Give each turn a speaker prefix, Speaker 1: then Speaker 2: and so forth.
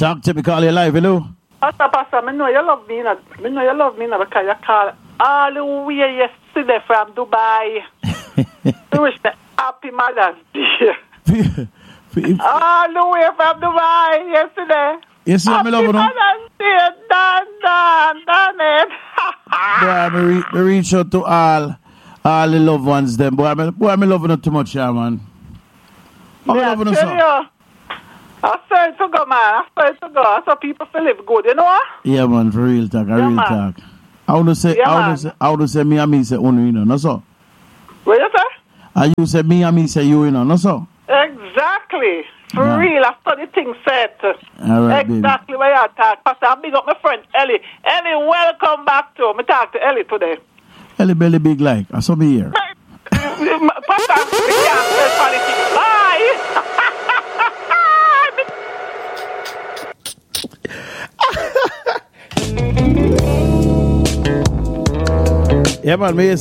Speaker 1: Talk to me, call you live, hello.
Speaker 2: Pastor, I know you love me, you know. I know you love me, because you call all the way yesterday from Dubai. You wish me happy Mother's Day. All the way from Dubai yesterday.
Speaker 1: Yes, you me love you, no?
Speaker 2: Mother's Day, done it.
Speaker 1: Boy, I reach out to all the loved ones, them. Boy, I love you too much, yeah, man. I love you, sir.
Speaker 2: I swear to God, man. I swear to God. That's how people feel live good, you know?
Speaker 1: Yeah, man, for real talk, real talk. I would say me and me say only, you know, no so.
Speaker 2: What you say?
Speaker 1: And you say me and me say you, you know, no so.
Speaker 2: Exactly. For real, I saw the thing set.
Speaker 1: All right,
Speaker 2: exactly where you talk. Pastor, I big up my friend Ellie. Ellie, welcome back to me. Talk to Ellie today.
Speaker 1: Ellie belly big like. I saw me here.
Speaker 2: Pastor, we can't spell politics. Bye.
Speaker 1: Yeah, man, me